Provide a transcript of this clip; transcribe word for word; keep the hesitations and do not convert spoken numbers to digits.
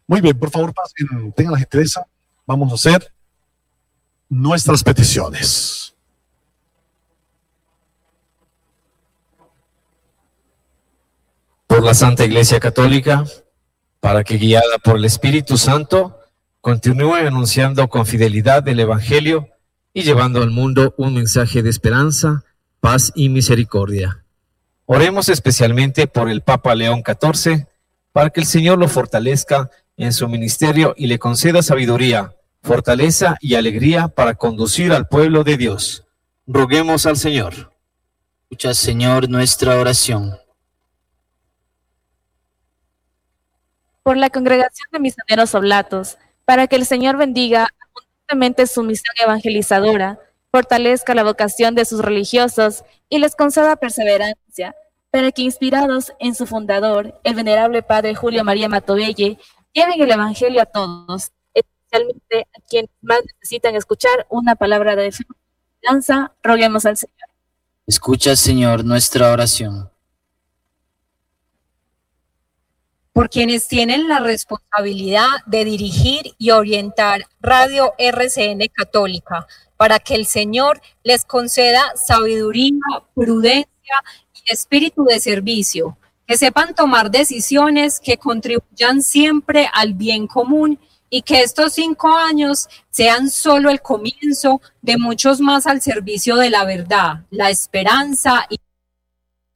Muy bien, por favor, pasen, tengan la gentileza. Vamos a hacer nuestras peticiones. Por la Santa Iglesia Católica, para que, guiada por el Espíritu Santo, continúe anunciando con fidelidad el Evangelio y llevando al mundo un mensaje de esperanza, paz y misericordia. Oremos especialmente por el Papa León catorce, para que el Señor lo fortalezca en su ministerio y le conceda sabiduría, fortaleza y alegría para conducir al pueblo de Dios. Roguemos al Señor. Escucha, Señor, nuestra oración. Por la congregación de misioneros oblatos, para que el Señor bendiga abundantemente su misión evangelizadora, fortalezca la vocación de sus religiosos y les conceda perseverancia, para que, inspirados en su fundador, el venerable Padre Julio María Matovelle, lleven el Evangelio a todos, especialmente a quienes más necesitan escuchar una palabra de esperanza. Roguemos al Señor. Escucha, Señor, nuestra oración. Por quienes tienen la responsabilidad de dirigir y orientar Radio R C N Católica, para que el Señor les conceda sabiduría, prudencia y espíritu de servicio, que sepan tomar decisiones que contribuyan siempre al bien común y que estos cinco años sean solo el comienzo de muchos más al servicio de la verdad, la esperanza y